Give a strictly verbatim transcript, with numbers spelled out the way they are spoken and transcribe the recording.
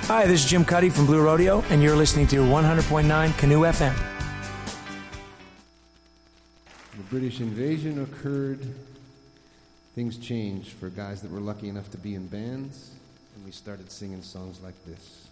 Hi, this is Jim Cuddy from Blue Rodeo, and you're listening to one hundred point nine Canoe F M. The British invasion occurred. Things changed for guys that were lucky enough to be in bands, and we started singing songs like this.